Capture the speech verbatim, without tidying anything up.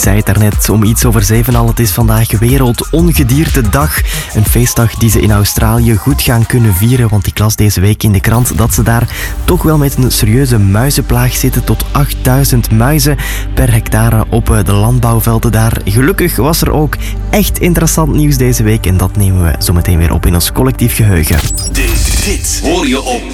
zei het daarnet, om iets over zeven al. Het is vandaag Wereldongediertedag. Een feestdag die ze in Australië goed gaan kunnen vieren, want ik las deze week in de krant dat ze daar toch wel met een serieuze muizenplaag zitten. Tot achtduizend muizen per hectare op de landbouwvelden daar. Gelukkig was er ook echt interessant nieuws deze week en dat nemen we zo meteen weer op in ons collectief geheugen. Dit, dit hoor je op